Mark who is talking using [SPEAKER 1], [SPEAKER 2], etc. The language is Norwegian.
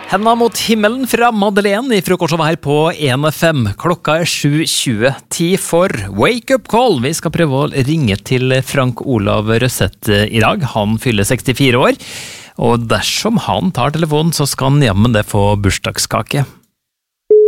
[SPEAKER 1] Henda mot himmelen fra Madeleine i Frokorsova her på 1FM. Klokka 7:20. Tid for Wake Up Call. Vi skal prøve å ringe til Frank Olav Røseth i dag. Han fyller 64 år. Og dersom han tar telefonen, så skal han jammen det få bursdagskake.